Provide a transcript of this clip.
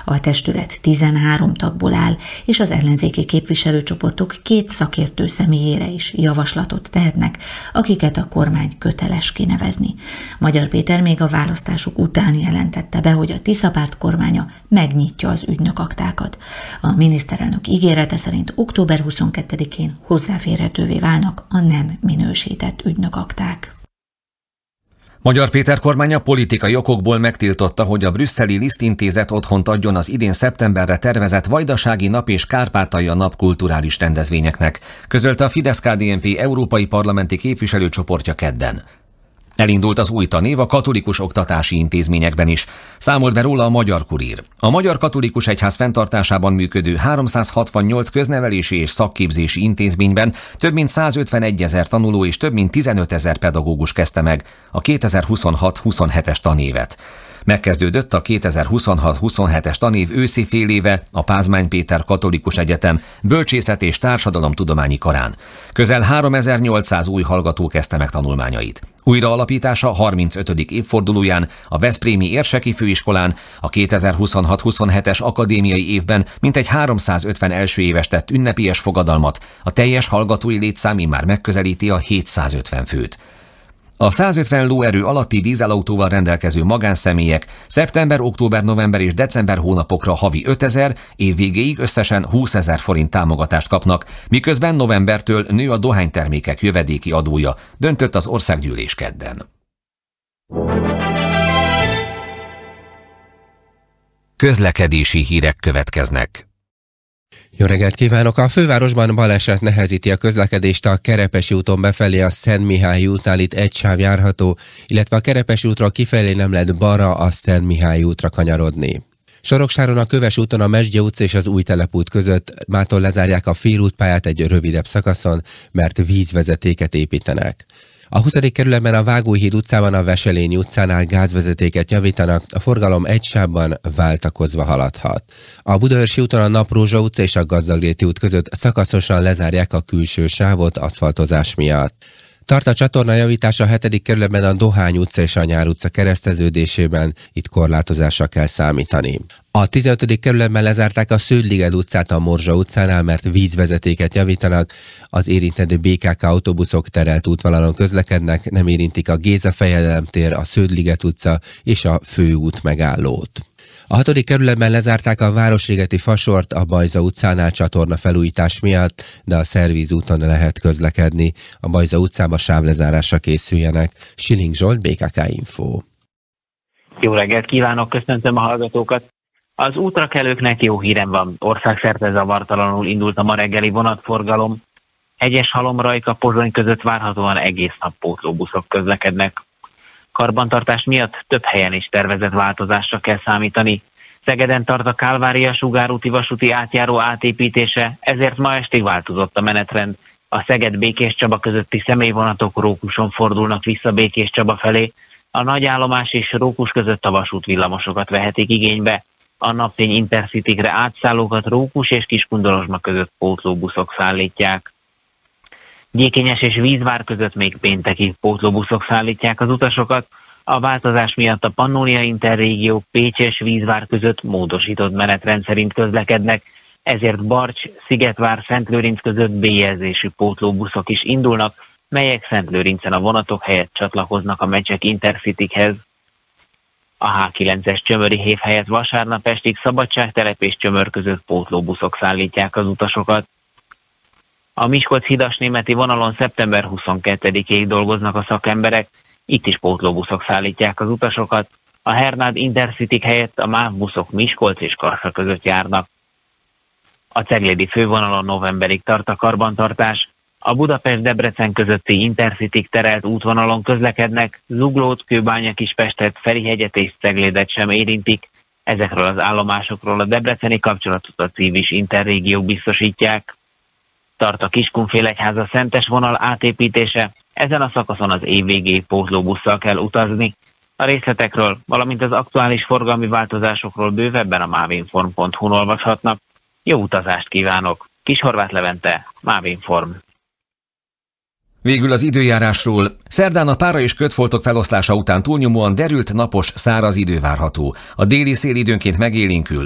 A testület 13 tagból áll, és az ellenzéki képviselőcsoportok 2 szakértő személyére is javaslatot tehetnek, akiket a kormány köteles kinevezni. Magyar Péter még a választások után jelentette be, hogy a Tisza párt kormánya megnyitja az ügynökaktákat. A miniszterelnök ígérete szerint október 22-én hozzáférhetővé válnak a nem minősített ügynökakták. Magyar Péter kormánya politikai okokból megtiltotta, hogy a brüsszeli Liszt Intézet otthont adjon az idén szeptemberre tervezett Vajdasági Nap és Kárpátalja Nap kulturális rendezvényeknek, közölte a Fidesz-KDNP európai parlamenti képviselőcsoportja kedden. Elindult az új tanév a katolikus oktatási intézményekben is, számolt be róla a Magyar Kurír. A Magyar Katolikus Egyház fenntartásában működő 368 köznevelési és szakképzési intézményben több mint 151 000 tanuló és több mint 15 000 pedagógus kezdte meg a 2026-27-es tanévet. Megkezdődött a 2026-27-es tanév őszi féléve a Pázmány Péter Katolikus Egyetem Bölcsészet és Társadalomtudományi Karán. Közel 3800 új hallgató kezdte meg tanulmányait. Újraalapítása 35. évfordulóján a Veszprémi Érseki Főiskolán a 2026-27-es akadémiai évben mintegy 350 első éves tett ünnepélyes fogadalmat, a teljes hallgatói létszám immár megközelíti a 750 főt. A 150 lóerő alatti dízelautóval rendelkező magánszemélyek szeptember, október, november és december hónapokra havi 5 000, év végéig összesen 20 000 forint támogatást kapnak, miközben novembertől nő a dohánytermékek jövedéki adója, döntött az országgyűlés kedden. Közlekedési hírek következnek. Jó reggelt kívánok! A fővárosban baleset nehezíti a közlekedést a Kerepesi úton befelé a Szentmihályi útnál, itt egy sáv járható, illetve a Kerepesi útról kifelé nem lehet balra a Szentmihályi útra kanyarodni. Soroksáron a Köves úton a Mesdje utca és az Új Telepút között mától lezárják a félútpályát egy rövidebb szakaszon, mert vízvezetéket építenek. A 20. kerületben a Vágóhíd utcában a Veselényi utcánál gázvezetéket javítanak, a forgalom egy sávban váltakozva haladhat. A Budaörsi úton a Naprózsa utca és a Gazdagréti út között szakaszosan lezárják a külső sávot aszfaltozás miatt. Tart a csatorna javítása a 7. kerületben a Dohány utca és a Nyár utca kereszteződésében, itt korlátozásra kell számítani. A 15. kerületben lezárták a Sződ-Liged utcát a Morzsa utcánál, mert vízvezetéket javítanak, az érintett BKK autóbuszok terelt útvonalon közlekednek, nem érintik a Géza-Fejedelem tér, a Sződ-Liget utca és a főút megállót. A 6. kerületben lezárták a Városligeti fasort a Bajza utcánál csatorna felújítás miatt, de a Szervíz úton lehet közlekedni. A Bajza utcába sávlezárásra készüljenek. Siling Zsolt, BKK Info. Jó reggelt kívánok, köszöntöm a hallgatókat! Az útrakelőknek jó hírem van. Országszerte zavartalanul indult a ma reggeli vonatforgalom. Hegyeshalom-Rajka-Pozsony között várhatóan egész nap pótlóbuszok közlekednek. Karbantartás miatt több helyen is tervezett változásra kell számítani. Szegeden tart a Kálvária-Sugárúti vasúti átjáró átépítése, ezért ma estig változott a menetrend. A Szeged-Békéscsaba közötti személyvonatok Rókuson fordulnak vissza Békéscsaba felé, a Nagyállomás és Rókus között a vasútvillamosokat vehetik igénybe. A Napfény Intercitykre átszállókat Rókus és Kiskundorozsma között pótlóbuszok szállítják. Gyékényes és Vízvár között még péntekig pótlóbuszok szállítják az utasokat. A változás miatt a Pannónia Interrégió Pécs és Vízvár között módosított menetrend szerint közlekednek, ezért Barcs, Szigetvár, Szentlőrinc között B-jelzésű pótlóbuszok is indulnak, melyek Szentlőrincen a vonatok helyett csatlakoznak a Mecsek Intercitykhez. A H9-es Csömöri hév helyett vasárnap estig Szabadságtelep és Csömör között pótlóbuszok szállítják az utasokat. A Miskolc-Hidasnémeti vonalon szeptember 22-ig dolgoznak a szakemberek, itt is pótlóbuszok szállítják az utasokat. A Hernád Intercityk helyett a MÁV buszok Miskolc és Kassa között járnak. A ceglédi fővonalon novemberig tart a karbantartás. A Budapest-Debrecen közötti Intercityk terelt útvonalon közlekednek, Zuglót, Kőbánya-Kispestet, Ferihegyet és Ceglédet sem érintik. Ezekről az állomásokról a debreceni kapcsolatot a Civis Interrégió biztosítják. Tart a Kiskunfélegyháza Szentes vonal átépítése, ezen a szakaszon az év végéig pótlóbusszal kell utazni. A részletekről, valamint az aktuális forgalmi változásokról bővebben a mavinform.hu-n olvashatnak. Jó utazást kívánok! Kishorváth Levente, Mavinform. Végül az időjárásról. Szerdán a pára és kötfoltok feloszlása után túlnyomóan derült, napos, száraz idő várható. A déli szél időnként megélénkül,